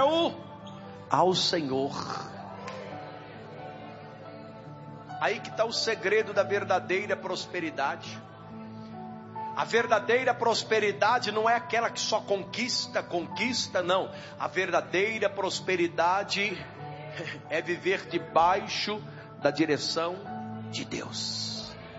fiel ao Senhor. Aí que está o segredo da verdadeira prosperidade. A verdadeira prosperidade não é aquela que só conquista, não. A verdadeira prosperidade é viver debaixo da direção de Deus.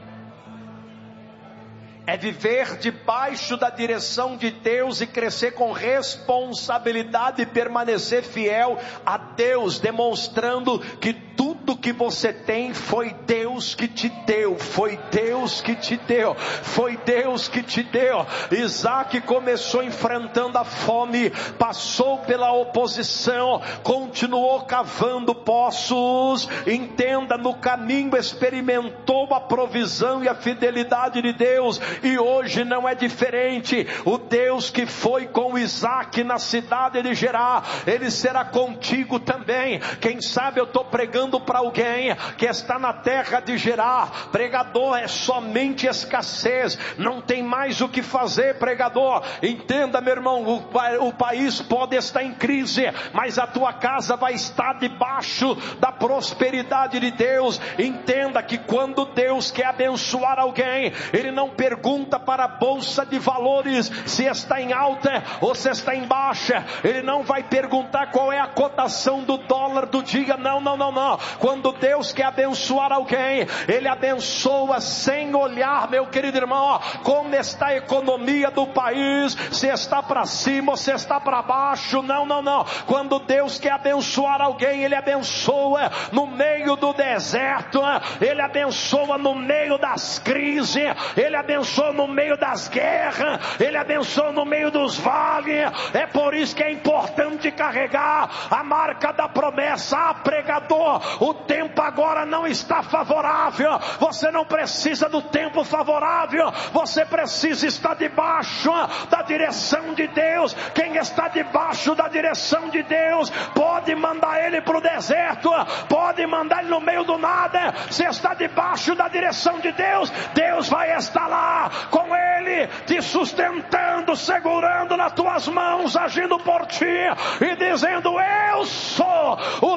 É viver debaixo da direção de Deus e crescer com responsabilidade e permanecer fiel a Deus, demonstrando que tudo que você tem foi Deus que te deu, foi Deus que te deu, foi Deus que te deu. Isaac começou enfrentando a fome, passou pela oposição, continuou cavando poços, entenda, no caminho experimentou a provisão e a fidelidade de Deus, e hoje não é diferente. O Deus que foi com Isaac na cidade de Gerar, Ele será contigo também. Quem sabe eu estou pregando para alguém que está na terra de Gerar. Pregador, é somente escassez, não tem mais o que fazer, pregador. Entenda, meu irmão, o país pode estar em crise, mas a tua casa vai estar debaixo da prosperidade de Deus. Entenda que quando Deus quer abençoar alguém, Ele não pergunta para a bolsa de valores se está em alta ou se está em baixa. Ele não vai perguntar qual é a cotação do dólar do dia. Não. Quando Deus quer abençoar alguém, Ele abençoa sem olhar, meu querido irmão, como está a economia do país, se está para cima ou se está para baixo. Não. Quando Deus quer abençoar alguém, Ele abençoa no meio do deserto, Ele abençoa no meio das crises, Ele abençoa no meio das guerras, Ele abençoa no meio dos vales. É por isso que é importante carregar a marca da promessa. Pregador, o tempo agora não está favorável. Você não precisa do tempo favorável, você precisa estar debaixo da direção de Deus. Quem está debaixo da direção de Deus pode mandar ele para o deserto, pode mandar ele no meio do nada. Se está debaixo da direção de Deus, Deus vai estar lá com ele, te sustentando, segurando nas tuas mãos, agindo por ti e dizendo: eu sou o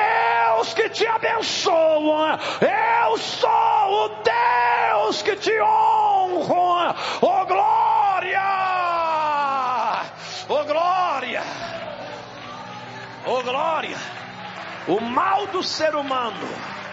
Deus que te abençoa, eu sou o Deus que te honra. Oh glória, oh glória, oh glória. O mal do ser humano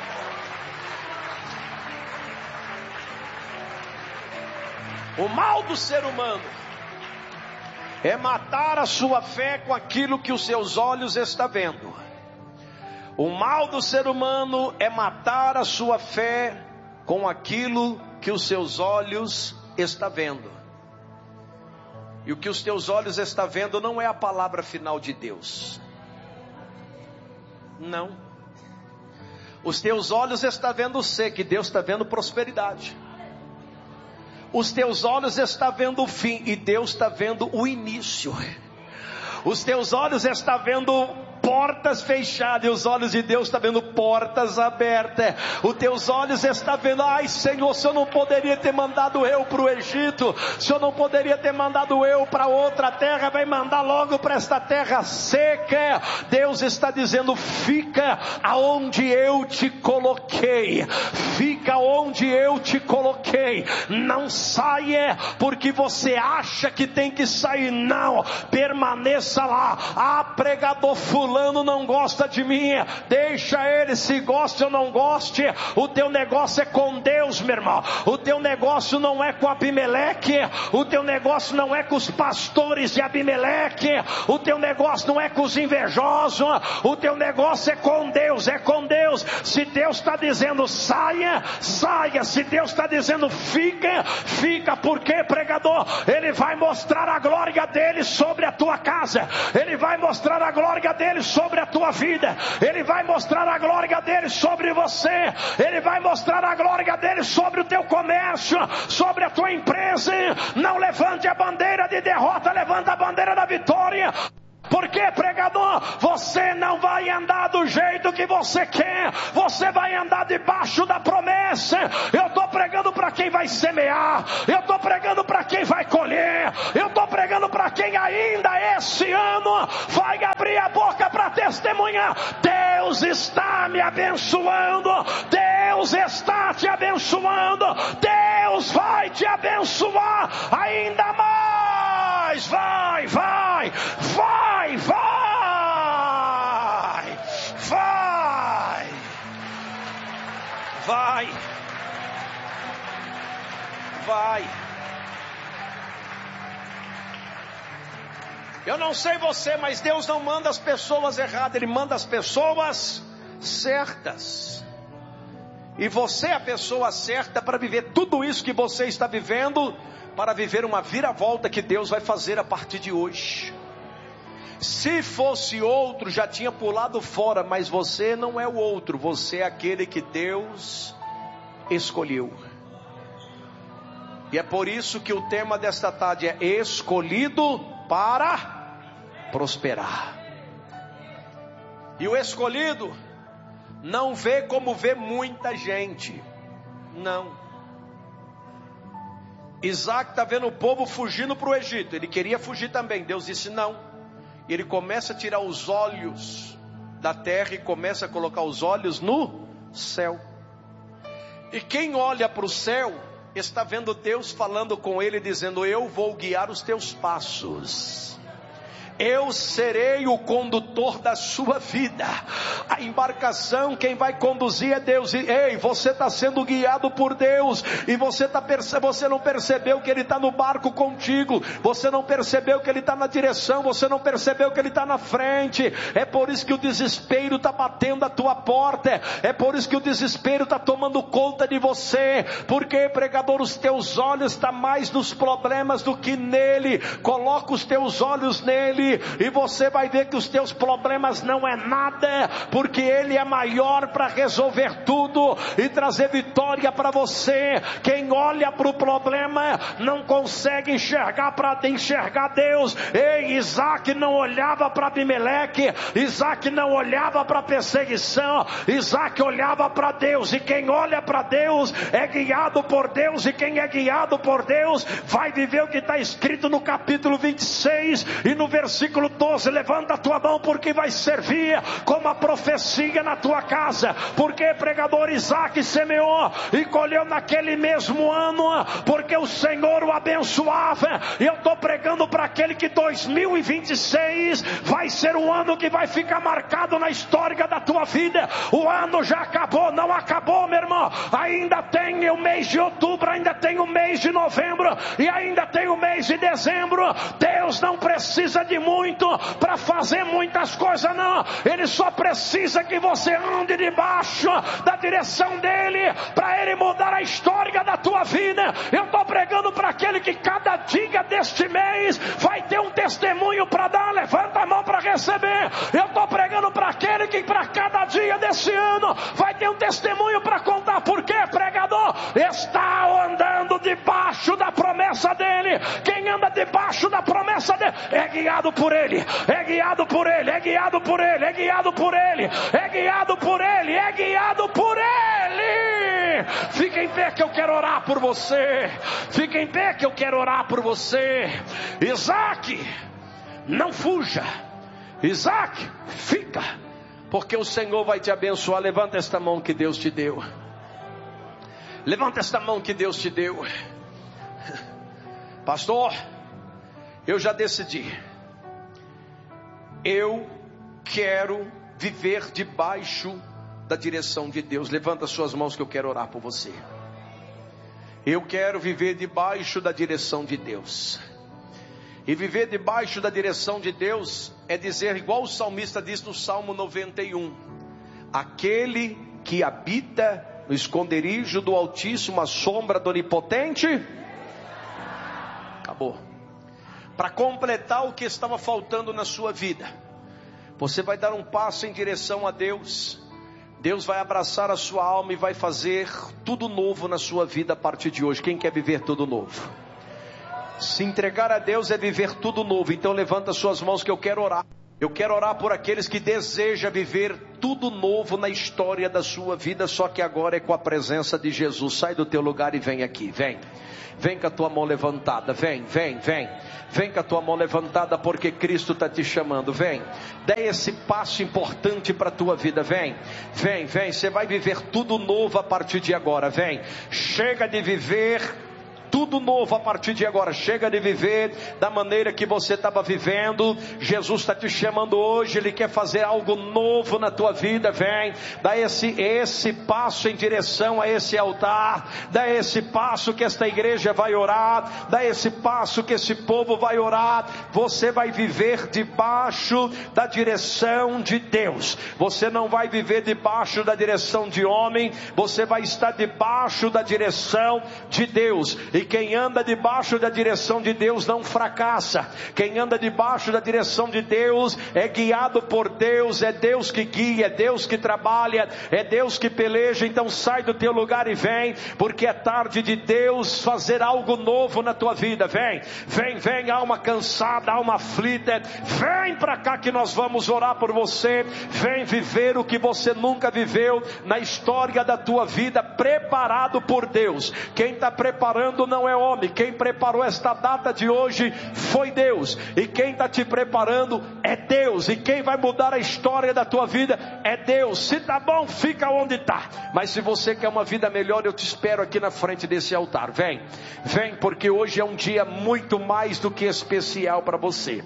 é matar a sua fé com aquilo que os seus olhos estão vendo. O mal do ser humano é matar a sua fé com aquilo que os seus olhos estão vendo. E o que os teus olhos estão vendo não é a palavra final de Deus. Não. Os teus olhos estão vendo que Deus está vendo prosperidade. Os teus olhos estão vendo o fim e Deus está vendo o início. Os teus olhos estão vendo portas fechadas e os olhos de Deus estão vendo portas abertas. Os teus olhos estão vendo: ai Senhor, o Senhor não poderia ter mandado eu para o Egito, o Senhor não poderia ter mandado eu para outra terra, vai mandar logo para esta terra seca. Deus está dizendo: fica aonde eu te coloquei, fica onde eu te coloquei, não saia porque você acha que tem que sair, não, permaneça lá. Pregador fulano não gosta de mim, deixa ele, se goste ou não goste, o teu negócio é com Deus, meu irmão. O teu negócio não é com Abimeleque, o teu negócio não é com os pastores de Abimeleque, o teu negócio não é com os invejosos, o teu negócio é com Deus, é com Deus. Se Deus está dizendo saia, saia. Se Deus está dizendo fica, fica. Por quê, pregador? Ele vai mostrar a glória dele sobre a tua casa, Ele vai mostrar a glória dele sobre a tua vida, Ele vai mostrar a glória dele sobre você, Ele vai mostrar a glória dele sobre o teu comércio, sobre a tua empresa. Não levante a bandeira de derrota, levanta a bandeira da vitória. Por que, pregador? Você não vai andar do jeito que você quer. Você vai andar debaixo da promessa. Eu estou pregando para quem vai semear. Eu estou pregando para quem vai colher. Eu estou pregando para quem ainda esse ano vai abrir a boca para testemunhar. Deus está me abençoando. Deus está te abençoando. Deus vai te abençoar ainda mais. Vai, vai, vai, vai, vai, vai, vai. Eu não sei você, mas Deus não manda as pessoas erradas, Ele manda as pessoas certas. E você é a pessoa certa para viver tudo isso que você está vivendo, para viver uma viravolta que Deus vai fazer a partir de hoje. Se fosse outro, já tinha pulado fora, mas você não é o outro, você é aquele que Deus escolheu. E é por isso que o tema desta tarde é escolhido para prosperar. E o escolhido não vê como vê muita gente. Não. Isaac está vendo o povo fugindo para o Egito. Ele queria fugir também. Deus disse não. E ele começa a tirar os olhos da terra e começa a colocar os olhos no céu. E quem olha para o céu está vendo Deus falando com ele, dizendo: eu vou guiar os teus passos. Eu serei o condutor da sua vida. A embarcação, quem vai conduzir é Deus. E, ei, você está sendo guiado por Deus. E você não percebeu que Ele está no barco contigo. Você não percebeu que Ele está na direção. Você não percebeu que Ele está na frente. É por isso que o desespero está batendo a tua porta. É por isso que o desespero está tomando conta de você. Porque, pregador, os teus olhos estão mais nos problemas do que nele. Coloca os teus olhos nele. E você vai ver que os teus problemas não é nada, porque Ele é maior para resolver tudo e trazer vitória para você. Quem olha para o problema não consegue enxergar Deus. Ei, Isaac não olhava para Abimeleque, Isaac não olhava para perseguição, Isaac olhava para Deus. E quem olha para Deus é guiado por Deus, e quem é guiado por Deus vai viver o que está escrito no capítulo 26 e no versículo 12, levanta a tua mão, porque vai servir como a profecia na tua casa. Porque, pregador, Isaac semeou e colheu naquele mesmo ano, porque o Senhor o abençoava. E eu estou pregando para aquele que 2026 vai ser o ano que vai ficar marcado na história da tua vida. O ano já acabou, não acabou, meu irmão. Ainda tem o mês de outubro, ainda tem o mês de novembro, e ainda tem o mês de dezembro. Deus não precisa de muito para fazer muitas coisas, não. Ele só precisa que você ande debaixo da direção dele, para ele mudar a história da tua vida. Eu estou pregando para aquele que cada dia deste mês vai ter um testemunho para dar. Levanta a mão para receber. Eu estou pregando para aquele que para cada dia desse ano vai ter um testemunho para contar. Por quê, pregador? Está andando debaixo da promessa dele. Quem anda debaixo da promessa dele é guiado por Ele, é guiado por Ele, é guiado por Ele, é guiado por Ele, é guiado por Ele, é guiado por Ele. Fica em pé que eu quero orar por você. Fica em pé que eu quero orar por você. Isaac, não fuja. Isaac, fica, porque o Senhor vai te abençoar. Levanta esta mão que Deus te deu. Levanta esta mão que Deus te deu. Pastor, eu já decidi. Eu quero viver debaixo da direção de Deus. Levanta suas mãos que eu quero orar por você. Eu quero viver debaixo da direção de Deus. E viver debaixo da direção de Deus é dizer, igual o salmista diz no Salmo 91: aquele que habita no esconderijo do Altíssimo, a sombra do Onipotente. Acabou. Para completar o que estava faltando na sua vida, você vai dar um passo em direção a Deus. Deus vai abraçar a sua alma e vai fazer tudo novo na sua vida a partir de hoje. Quem quer viver tudo novo? Se entregar a Deus é viver tudo novo. Então levanta suas mãos que eu quero orar. Eu quero orar por aqueles que desejam viver tudo novo na história da sua vida, só que agora é com a presença de Jesus. Sai do teu lugar e vem aqui, vem. Vem com a tua mão levantada, vem com a tua mão levantada, porque Cristo está te chamando, vem, dê esse passo importante para a tua vida, vem, você vai viver tudo novo a partir de agora, vem, chega de viver tudo novo a partir de agora, chega de viver da maneira que você estava vivendo. Jesus está te chamando hoje, Ele quer fazer algo novo na tua vida, vem, dá esse passo em direção a esse altar, dá esse passo que esta igreja vai orar, dá esse passo que esse povo vai orar. Você vai viver debaixo da direção de Deus, você não vai viver debaixo da direção de homem, você vai estar debaixo da direção de Deus. E quem anda debaixo da direção de Deus não fracassa. Quem anda debaixo da direção de Deus é guiado por Deus. É Deus que guia, é Deus que trabalha, é Deus que peleja. Então sai do teu lugar e vem, porque é tarde de Deus fazer algo novo na tua vida. Vem, alma cansada, alma aflita, vem para cá que nós vamos orar por você. Vem viver o que você nunca viveu na história da tua vida, preparado por Deus. Quem está preparando não é homem, quem preparou esta data de hoje foi Deus, e quem está te preparando é Deus, e quem vai mudar a história da tua vida é Deus. Se tá bom, fica onde está, mas se você quer uma vida melhor, eu te espero aqui na frente desse altar. Vem, porque hoje é um dia muito mais do que especial para você.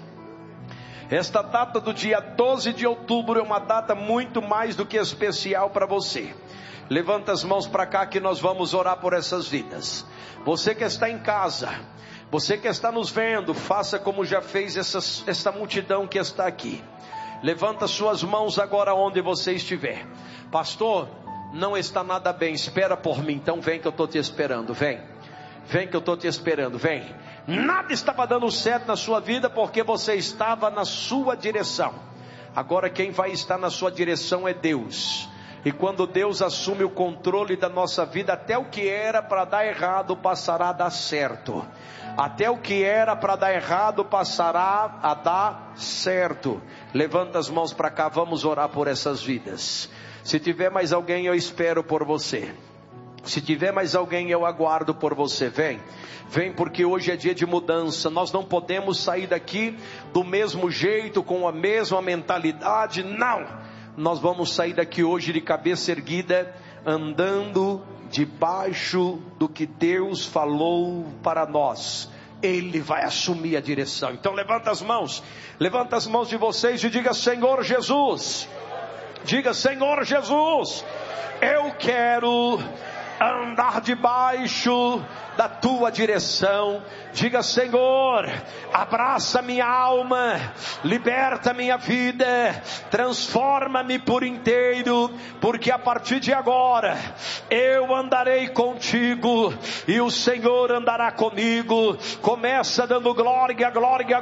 Esta data do dia 12 de outubro é uma data muito mais do que especial para você. Levanta as mãos para cá que nós vamos orar por essas vidas. Você que está em casa, você que está nos vendo, faça como já fez essa multidão que está aqui. Levanta suas mãos agora onde você estiver. Pastor, não está nada bem, espera por mim. Então vem que eu estou te esperando, vem que eu estou te esperando, vem. Nada estava dando certo na sua vida porque você estava na sua direção. Agora quem vai estar na sua direção é Deus. E quando Deus assume o controle da nossa vida, até o que era para dar errado passará a dar certo. Até o que era para dar errado passará a dar certo. Levanta as mãos para cá, vamos orar por essas vidas. Se tiver mais alguém, eu espero por você. Se tiver mais alguém, eu aguardo por você. Vem porque hoje é dia de mudança. Nós não podemos sair daqui do mesmo jeito, com a mesma mentalidade, não. Nós vamos sair daqui hoje de cabeça erguida, andando debaixo do que Deus falou para nós. Ele vai assumir a direção. Então levanta as mãos de vocês e diga: Senhor Jesus, eu quero andar debaixo da tua direção. Diga: Senhor, abraça minha alma, liberta minha vida, transforma-me por inteiro, porque a partir de agora eu andarei contigo e o Senhor andará comigo. Começa dando glória.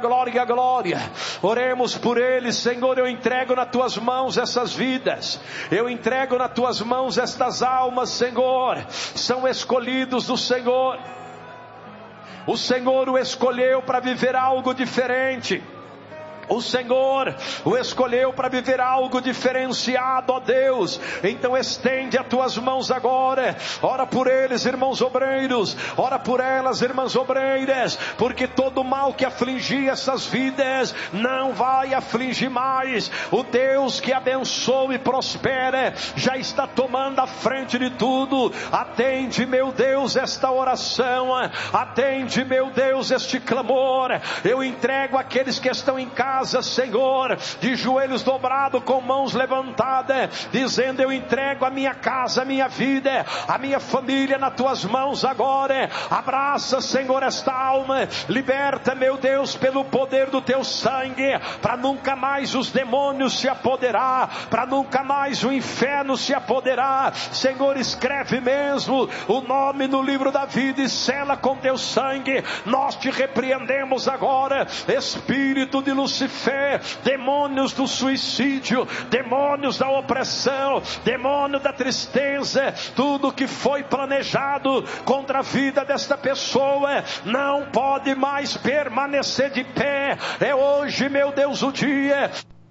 Oremos por eles. Senhor, eu entrego nas tuas mãos essas vidas, eu entrego nas tuas mãos estas almas. Senhor, são escolhidos do Senhor. O Senhor o escolheu para viver algo diferente. O Senhor o escolheu para viver algo diferenciado, ó Deus. Então estende as tuas mãos agora. Ora por eles, irmãos obreiros. Ora por elas, irmãs obreiras. Porque todo mal que afligia essas vidas não vai afligir mais. O Deus que abençoa e prospera já está tomando a frente de tudo. Atende, meu Deus, esta oração. Atende, meu Deus, este clamor. Eu entrego aqueles que estão em casa, Senhor, de joelhos dobrados, com mãos levantadas, dizendo: eu entrego a minha casa, a minha vida, a minha família nas tuas mãos agora. Abraça, Senhor, esta alma, liberta, meu Deus, pelo poder do teu sangue, para nunca mais os demônios se apoderar, para nunca mais o inferno se apoderar. Senhor, escreve mesmo o nome no livro da vida e sela com teu sangue. Nós te repreendemos agora, espírito de Lucifer, demônios do suicídio, demônios da opressão, demônio da tristeza, tudo que foi planejado contra a vida desta pessoa não pode mais permanecer de pé. É hoje, meu Deus, o dia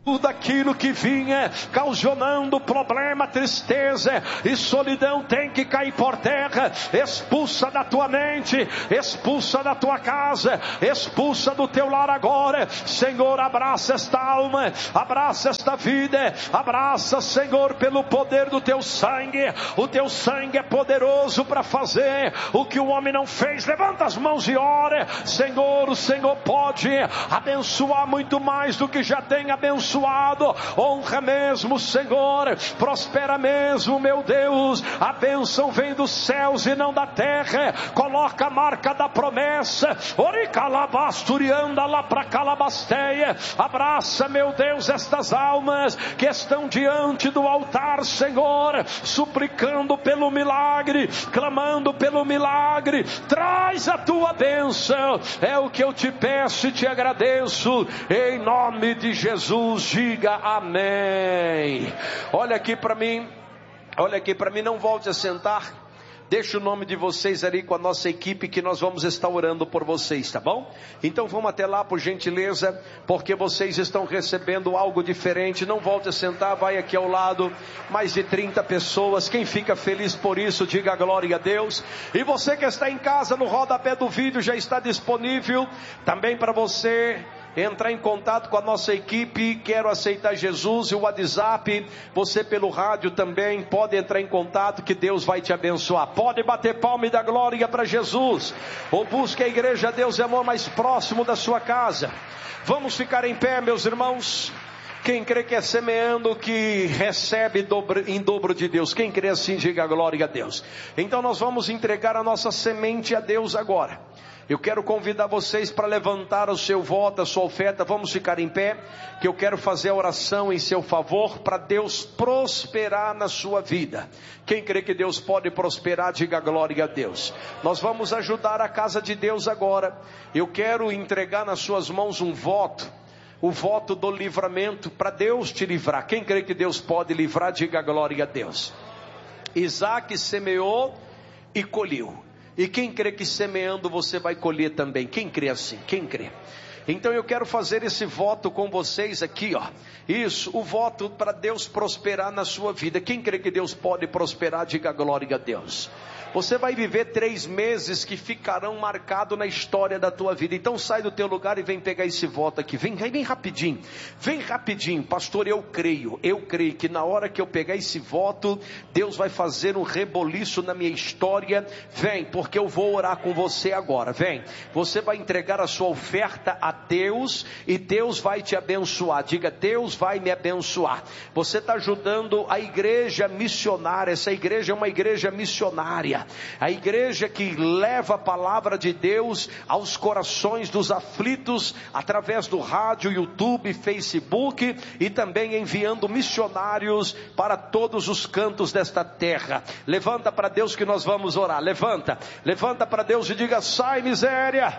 tudo aquilo que vinha causando problema, tristeza e solidão tem que cair por terra. Expulsa da tua mente, expulsa da tua casa, expulsa do teu lar agora. Senhor, abraça esta alma, abraça esta vida, abraça, Senhor, pelo poder do teu sangue. O teu sangue é poderoso para fazer o que o homem não fez. Levanta as mãos e ora. Senhor, o Senhor pode abençoar muito mais do que já tem abençoado. Honra mesmo, Senhor, prospera mesmo, meu Deus. A bênção vem dos céus e não da terra. Coloca a marca da promessa. Oricalabasturianda lá para Calabasteia. Abraça, meu Deus, estas almas que estão diante do altar, Senhor, suplicando pelo milagre, clamando pelo milagre. Traz a tua bênção, é o que eu te peço e te agradeço, em nome de Jesus. Diga amém. Olha aqui para mim, não volte a sentar. Deixa o nome de vocês ali com a nossa equipe, que nós vamos estar orando por vocês, tá bom? Então vamos até lá, por gentileza, porque vocês estão recebendo algo diferente. Não volte a sentar, vai aqui ao lado, mais de 30 pessoas. Quem fica feliz por isso, diga glória a Deus. E você que está em casa, no rodapé do vídeo já está disponível também para você entrar em contato com a nossa equipe. Quero aceitar Jesus, e o WhatsApp, você pelo rádio também pode entrar em contato, que Deus vai te abençoar. Pode bater palma e dar glória para Jesus, ou busque a igreja Deus é Amor mais próximo da sua casa. Vamos ficar em pé, meus irmãos. Quem crê que é semeando que recebe em dobro de Deus? Quem crê assim, diga glória a Deus. Então nós vamos entregar a nossa semente a Deus agora. Eu quero convidar vocês para levantar o seu voto, a sua oferta. Vamos ficar em pé, que eu quero fazer a oração em seu favor, para Deus prosperar na sua vida. Quem crê que Deus pode prosperar, diga glória a Deus. Nós vamos ajudar a casa de Deus agora. Eu quero entregar nas suas mãos um voto, o voto do livramento, para Deus te livrar. Quem crê que Deus pode livrar, diga glória a Deus. Isaac semeou e colheu. E quem crê que semeando você vai colher também? Quem crê assim? Quem crê? Então eu quero fazer esse voto com vocês aqui, ó. Isso, o voto para Deus prosperar na sua vida. Quem crê que Deus pode prosperar, diga glória a Deus. Você vai viver 3 meses que ficarão marcados na história da tua vida. Então sai do teu lugar e vem pegar esse voto aqui. Vem rapidinho. Vem rapidinho. Pastor, eu creio que na hora que eu pegar esse voto, Deus vai fazer um reboliço na minha história. Vem, porque eu vou orar com você agora. Vem. Você vai entregar a sua oferta a Deus e Deus vai te abençoar. Diga, Deus vai me abençoar. Você está ajudando a igreja missionária. Essa igreja é uma igreja missionária. A igreja que leva a palavra de Deus aos corações dos aflitos, através do rádio, YouTube, Facebook, e também enviando missionários para todos os cantos desta terra. Levanta para Deus que nós vamos orar. Levanta para Deus e diga, sai miséria.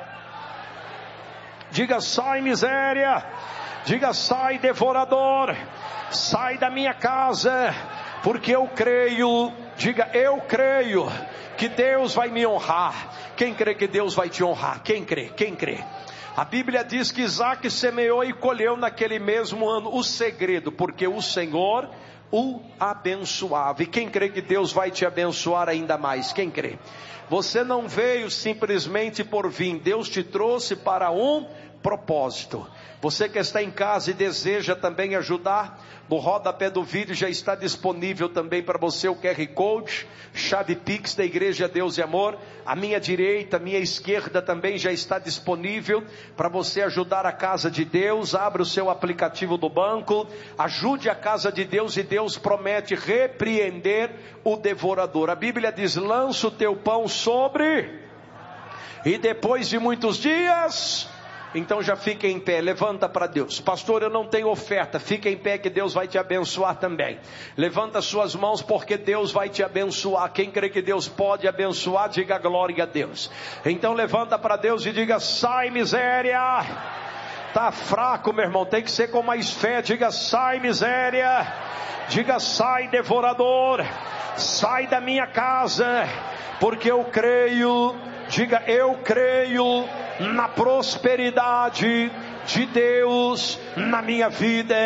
Diga, sai miséria. Diga, sai devorador. Sai da minha casa, porque eu creio. Diga, eu creio que Deus vai me honrar. Quem crê que Deus vai te honrar? Quem crê? Quem crê? A Bíblia diz que Isaac semeou e colheu naquele mesmo ano. O segredo, porque o Senhor o abençoava. E quem crê que Deus vai te abençoar ainda mais? Quem crê? Você não veio simplesmente por vir. Deus te trouxe para um propósito. Você que está em casa e deseja também ajudar, no rodapé do vídeo já está disponível também para você o QR Code, chave Pix da Igreja Deus e Amor. À minha direita, à minha esquerda também já está disponível para você ajudar a casa de Deus. Abre o seu aplicativo do banco, ajude a casa de Deus, e Deus promete repreender o devorador. A Bíblia diz, lança o teu pão sobre, e depois de muitos dias... Então já fica em pé, levanta para Deus. Pastor, eu não tenho oferta. Fica em pé que Deus vai te abençoar também. Levanta suas mãos, porque Deus vai te abençoar. Quem crê que Deus pode abençoar, diga glória a Deus. Então levanta para Deus e diga, sai miséria. Tá fraco, meu irmão, tem que ser com mais fé. Diga, sai miséria. Diga, sai devorador. Sai da minha casa, porque eu creio. Diga, eu creio na prosperidade de Deus na minha vida.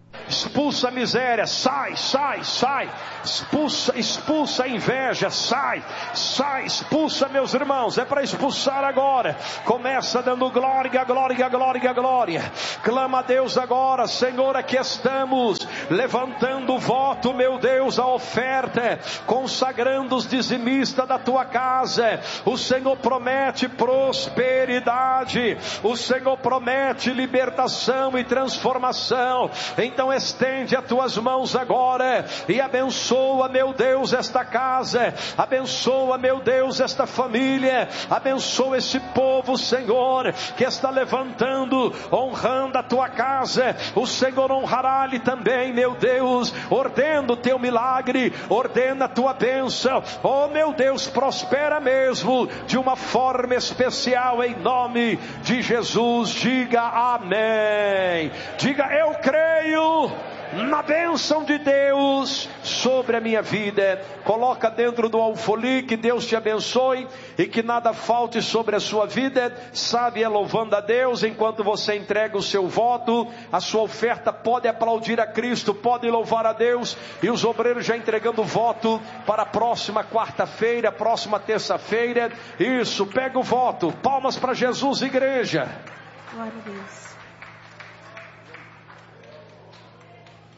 Expulsa a miséria, sai, sai, sai. Expulsa a inveja, sai, sai, expulsa, meus irmãos. É para expulsar agora. Começa dando glória, glória, glória, glória. Clama a Deus agora, Senhor, aqui estamos levantando o voto, meu Deus, a oferta, consagrando os dizimistas da tua casa. O Senhor promete prosperidade, o Senhor promete libertação e transformação. Então estende as tuas mãos agora e abençoa, meu Deus, esta casa, abençoa, meu Deus, esta família, abençoa esse povo, Senhor, que está levantando, honrando a tua casa. O Senhor honrará-lhe também, meu Deus. Ordena o teu milagre, ordena a tua bênção. Oh, meu Deus, prospera mesmo de uma forma especial, em nome de Jesus. Diga amém. Diga: eu creio na bênção de Deus sobre a minha vida. Coloca dentro do alfolí: que Deus te abençoe e que nada falte sobre a sua vida. Sabe, louvando a Deus enquanto você entrega o seu voto, a sua oferta. Pode aplaudir a Cristo, pode louvar a Deus. E os obreiros já entregando o voto para a próxima quarta-feira, próxima terça-feira. Isso, pega o voto. Palmas para Jesus, igreja. Glória a Deus.